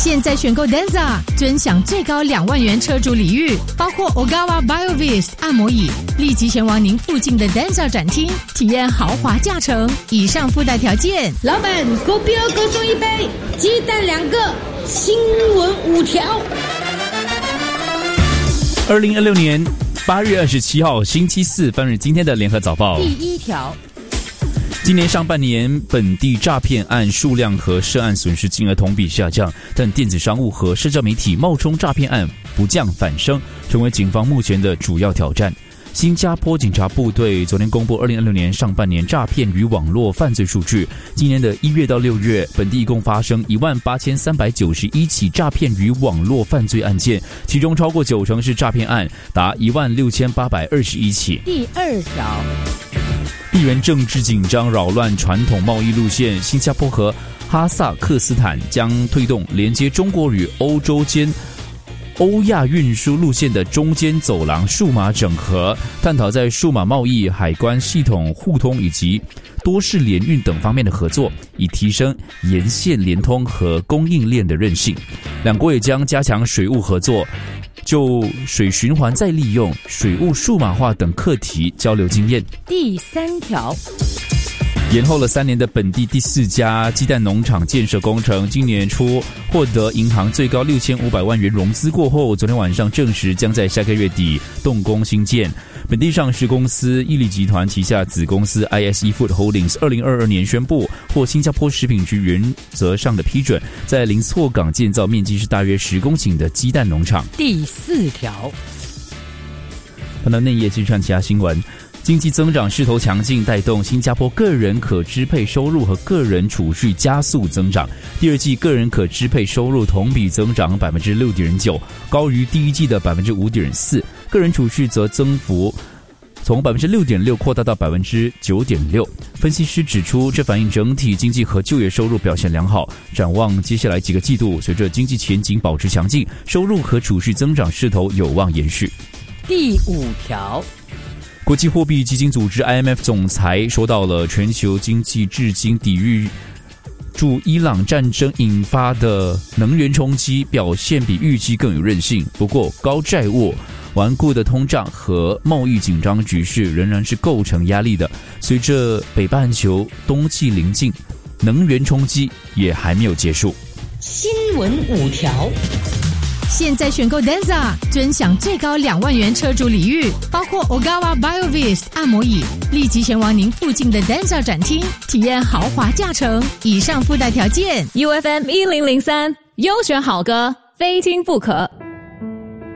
现在选购 Denza， 尊享最高2万元车主礼遇，包括 Ogawa BioVist 按摩椅，立即前往您附近的 Denza 展厅，体验豪华驾乘。以上附带条件。 老板，狗标各送1杯，鸡蛋2个，新闻5条。 2026年8月27号星期四，翻日今天的联合早报。 第1条。 今年上半年本地诈骗案数量和涉案损失金额同比下降，但电子商务和社交媒体冒充诈骗案不降反升，成为警方目前的主要挑战。新加坡警察部队昨天公布2026年上半年诈骗与网络犯罪数据。今年的1月到6月，本地一共发生18391起诈骗与网络犯罪案件，其中超过90%是诈骗案，达16821起。 第2条。 地缘政治紧张扰乱传统贸易路线，新加坡和哈萨克斯坦将推动连接中国与欧洲间欧亚运输路线的中间走廊数码整合，探讨在数码贸易、海关系统互通以及多式联运等方面的合作，以提升沿线联通和供应链的韧性。两国也将加强水务合作，就水循环再利用、水务数码化等课题交流经验。 第3条。 延后了3年的本地第4家鸡蛋农场建设工程，今年初获得银行最高6500万元融资过后，昨天晚上证实将在下个月底动工兴建。本地上市公司伊利集团旗下子公司 ISE Food Holdings 2022年宣布获新加坡食品局原则上的批准，在林厝港建造面积是大约10公顷的鸡蛋农场。 第4条。 看到内页继续看其他新闻。经济增长势头强劲，带动新加坡个人可支配收入和个人储蓄加速增长。第二季个人可支配收入同比增长 6.9%， 高于第一季的 5.4%， 个人储蓄则增幅从 6.6% 扩大到 9.6%。 分析师指出，这反映整体经济和就业收入表现良好。展望接下来几个季度，随着经济前景保持强劲，收入和储蓄增长势头有望延续。 第5条。 国际货币基金组织 IMF 总裁说到了全球经济至今抵御驻伊朗战争引发的能源冲击，表现比预期更有韧性。不过高债务、顽固的通胀和贸易紧张局势仍然是构成压力的。随着北半球冬季临近，能源冲击也还没有结束。 新闻5条。 现在选购 Denza， 尊享最高2万元车主礼遇，包括 Ogawa BioVist 按摩椅，立即前往您附近的 Denza 展厅，体验豪华驾乘。以上附带条件。 UFM 1003，优选好歌，非听不可。